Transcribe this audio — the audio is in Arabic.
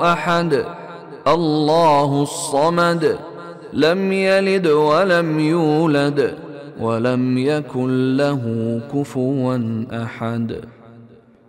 أحد الله الصمد لم يلد ولم يولد ولم يكن له كفوا أحد.